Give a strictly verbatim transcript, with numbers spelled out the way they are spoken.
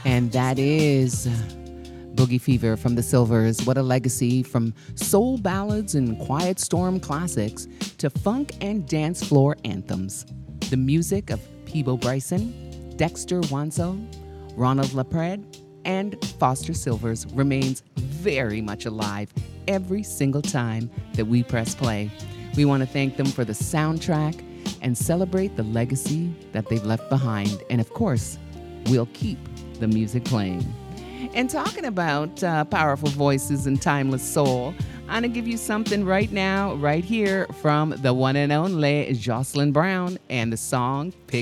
And that is Boogie Fever from the Silvers. What a legacy, from soul ballads and quiet storm classics to funk and dance floor anthems. The music of Peebo Bryson, Dexter Wansel, Ronald Lapred, and Foster Silvers remains very much alive every single time that we press play. We want to thank them for the soundtrack and celebrate the legacy that they've left behind. And of course, we'll keep the music playing. And talking about uh, powerful voices and timeless soul, I'm going to give you something right now, right here, from the one and only Jocelyn Brown and the song Pick